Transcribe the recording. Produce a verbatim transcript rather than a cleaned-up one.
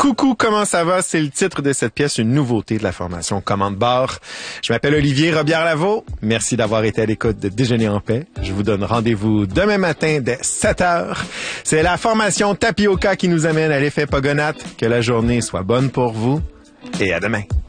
Coucou, comment ça va? C'est le titre de cette pièce, une nouveauté de la formation Commande Bar. Je m'appelle Olivier Robillard-Lavaux. Merci d'avoir été à l'écoute de Déjeuner en paix. Je vous donne rendez-vous demain matin dès sept heures. C'est la formation Tapioca qui nous amène à l'effet Pogonate. Que la journée soit bonne pour vous et à demain.